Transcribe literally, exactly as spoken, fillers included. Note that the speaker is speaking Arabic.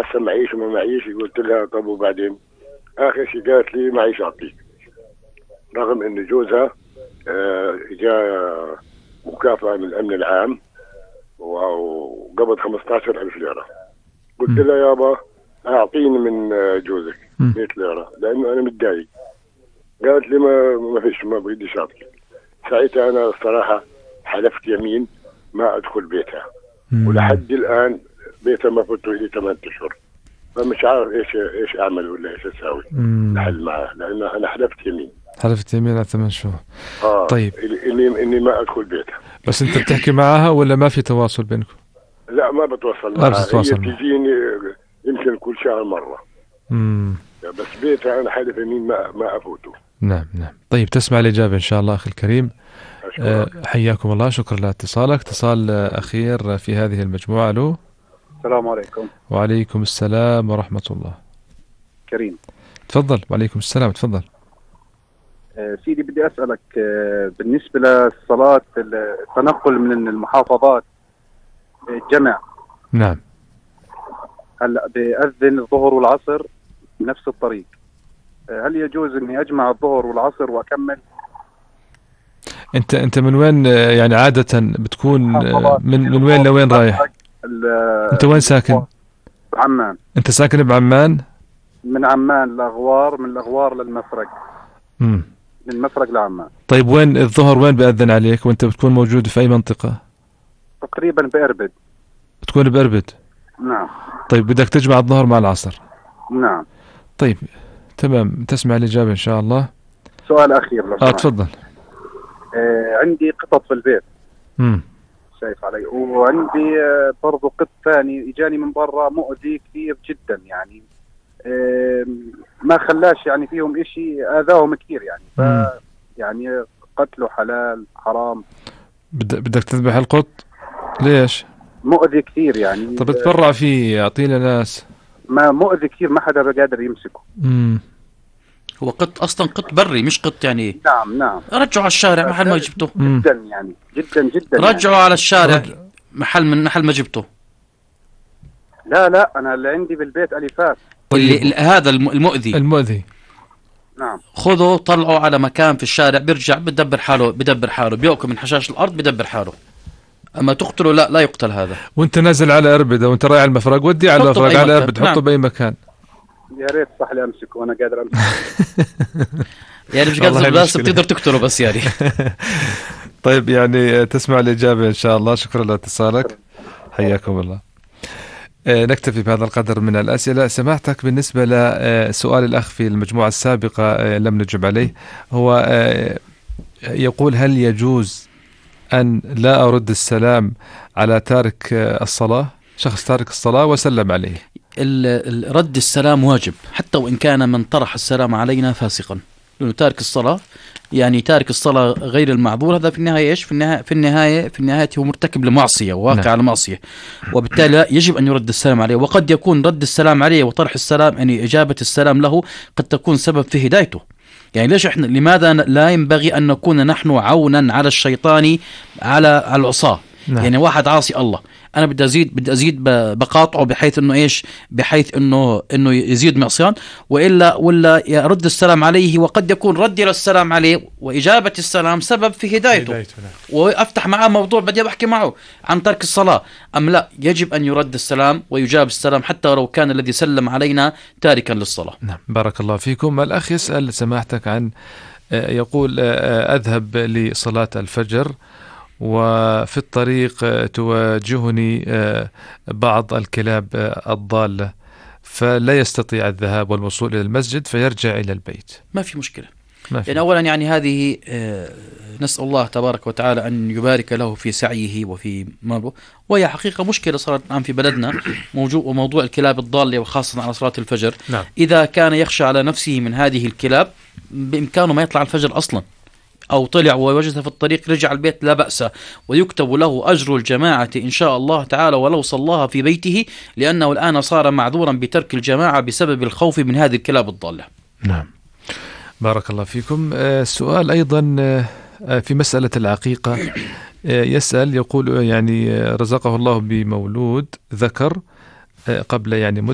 هسه معيش وما معيش. قلت لها طب وبعدين؟ آخر شيء قالت لي معيش أعطيك، رغم إن جوزها آه جاء مكافأة من الأمن العام وقبض خمسة عشر ألف ليرة. قلت لها يابا أعطيني من جوزك مئة ليرة لأنه أنا متضايق. قالت لي ما ما فيش، ما بديش أعطيك. ساعتها أنا الصراحة حلفت يمين ما أدخل بيتها، ولحد الآن بيتها ما فتوا لي ثمانية أشهر، فمش عارف إيش إيش أعمل ولا إيش أسوي لحل معه، لأن أنا حلفت يمين. حلفت يمين على ثمان شهور. آه طيب إني إني ما أدخل بيتها. بس أنت بتحكي معها ولا ما في تواصل بينكم؟ لا ما بتواصل معها. معها، هي تجيني يمكن كل شهر مرة. امم بس بيتها أنا حلف يمين ما ما أفوته. نعم نعم. طيب تسمع الإجابة إن شاء الله أخي الكريم. أه حياكم الله، شكرا لاتصالك. اتصال أخير في هذه المجموعة. له السلام عليكم. وعليكم السلام ورحمة الله. كريم تفضل. وعليكم السلام، تفضل. أه سيدي بدي أسألك أه بالنسبة للصلاة التنقل من المحافظات الجمع. نعم. هلا بأذن الظهر والعصر نفس الطريق، هل يجوز اني اجمع الظهر والعصر واكمل؟ انت انت من وين يعني عادة بتكون؟ من من وين لوين رايح؟ انت وين ساكن؟ عمان. انت ساكن بعمان؟ من عمان لاغوار، من الاغوار للمفرق. امم من مفرق لعمان. طيب وين الظهر وين بأذن عليك وانت بتكون موجود في اي منطقة؟ تقريبا بأربد. بتكون بأربد؟ نعم. طيب بدك تجمع الظهر مع العصر؟ نعم. طيب تمام، تسمع الإجابة إن شاء الله. سؤال أخير لو آه تفضل. آه عندي قطط في البيت. امم شايف علي، وعندي آه برضو قط ثاني إجاني من برا مؤذي كثير جدا يعني. آه ما خلاش يعني فيهم إشي، آذاهم كثير يعني. ف يعني قتله حلال حرام؟ بدك تذبح القط؟ ليش؟ مؤذي كثير يعني. طب تبرع فيه، يعطينا ناس. ما مؤذي كثير، ما حدا بقادر يمسكه. امم هو قط اصلا قط بري مش قط يعني. نعم نعم. رجعوا على الشارع محل ما جبته. جدا يعني جدا جدا. رجعوا يعني. على الشارع رج... محل من محل ما جبته. لا لا انا اللي عندي بالبيت اليفات. طيب. اللي هذا المؤذي المؤذي نعم. خذوا طلعوا على مكان في الشارع، بيرجع بدبر حاله بدبر حاله بيأكل من حشاش الارض بدبر حاله. اما تقتله لا لا يقتل هذا. وانت نازل على اربد وانت رايح على المفرق ودي على المفرق على اربد حطه. نعم. باي مكان. يا ريت صح لي امسكه وانا قادر امسكه. يعني مش قادر بس بتقدر تقتله بس يعني. طيب يعني تسمع الإجابة إن شاء الله. شكرا لاتصالك، حياكم الله. نكتفي بهذا القدر من الأسئلة. سمعتك بالنسبة لسؤال الأخ في المجموعة السابقة لم نجب عليه، هو يقول هل يجوز أن لا أرد السلام على تارك الصلاة؟ شخص تارك الصلاة وسلم عليه. رد السلام واجب حتى وإن كان من طرح السلام علينا فاسقا، لأنه تارك الصلاة يعني تارك الصلاة غير المعذور هذا في النهاية إيش؟ في النهاية في النهاية في النهاية هو مرتكب لمعصية وواقع نعم. على معصية، وبالتالي يجب أن يرد السلام عليه. وقد يكون رد السلام عليه وطرح السلام يعني إجابة السلام له قد تكون سبب في هدايته. يعني ليش احنا لماذا لا ينبغي أن نكون نحن عونا على الشيطان على العصاة؟ نعم. يعني واحد عاصي الله، انا بدي ازيد بدي ازيد بقاطعه بحيث انه ايش؟ بحيث انه انه يزيد معصيان، والا ولا يرد السلام عليه، وقد يكون ردي للسلام عليه واجابه السلام سبب في هدايته, هدايته نعم. وافتح معه موضوع بدي بحكي معه عن ترك الصلاه. ام لا، يجب ان يرد السلام ويجاب السلام حتى لو كان الذي سلم علينا تاركا للصلاه. نعم بارك الله فيكم. الاخ يسال سماحتك عن يقول اذهب لصلاه الفجر وفي الطريق تواجهني بعض الكلاب الضالة فلا يستطيع الذهاب والوصول إلى المسجد فيرجع إلى البيت. ما في مشكلة. ما في. يعني أولا يعني هذه نسأل الله تبارك وتعالى أن يبارك له في سعيه وفي ماله، وهي حقيقة مشكلة صارت الآن في بلدنا وموضوع الكلاب الضالة وخاصة على صلاة الفجر. نعم. إذا كان يخشى على نفسه من هذه الكلاب بإمكانه ما يطلع الفجر أصلا، أو طلع ووجدها في الطريق رجع البيت لا بأس، ويكتب له أجر الجماعة إن شاء الله تعالى ولو صلاها في بيته، لأنه الآن صار معذورا بترك الجماعة بسبب الخوف من هذه الكلاب الضالة. نعم بارك الله فيكم. السؤال أيضا في مسألة العقيقة، يسأل يقول يعني رزقه الله بمولود ذكر قبل يعني